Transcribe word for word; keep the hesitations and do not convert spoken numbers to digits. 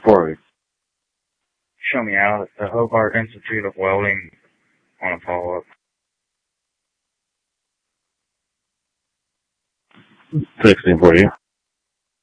for you. Show me out at the Hobart Institute of Welding. I want to follow up. Texting for you.